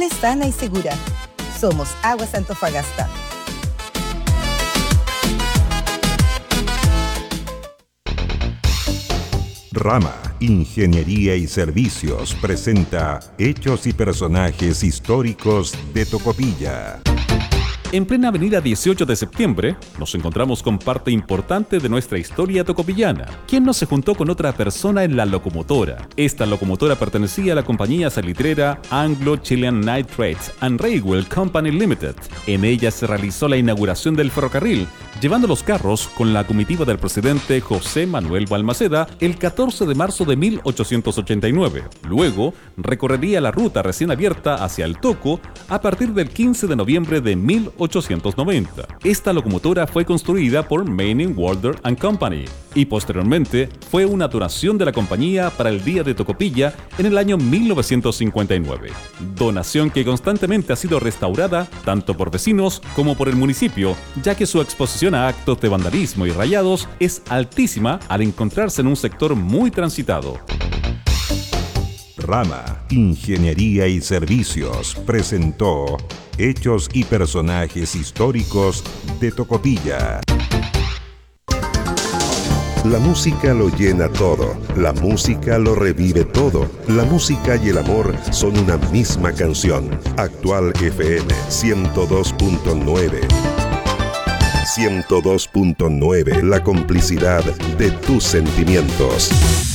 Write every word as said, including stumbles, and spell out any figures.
sana y segura. Somos Aguas Antofagasta. Rama, Ingeniería y Servicios presenta Hechos y Personajes Históricos de Tocopilla. En plena avenida dieciocho de septiembre, nos encontramos con parte importante de nuestra historia tocopillana. ¿Quién no se juntó con otra persona en la locomotora? Esta locomotora pertenecía a la compañía salitrera Anglo Chilean Nitrates and Railway Company Limited. En ella se realizó la inauguración del ferrocarril, llevando los carros con la comitiva del presidente José Manuel Balmaceda el catorce de marzo de mil ochocientos ochenta y nueve. Luego, recorrería la ruta recién abierta hacia el Toco a partir del quince de noviembre de mil ochocientos noventa. Esta locomotora fue construida por Manning Walder and Company y posteriormente fue una donación de la compañía para el Día de Tocopilla en el año mil novecientos cincuenta y nueve. Donación que constantemente ha sido restaurada tanto por vecinos como por el municipio, ya que su exposición a actos de vandalismo y rayados es altísima al encontrarse en un sector muy transitado. Rama, Ingeniería y Servicios presentó Hechos y Personajes Históricos de Tocopilla. La música lo llena todo, la música lo revive todo. La música y el amor son una misma canción. Actual F M ciento dos punto nueve. ciento dos punto nueve, la complicidad de tus sentimientos.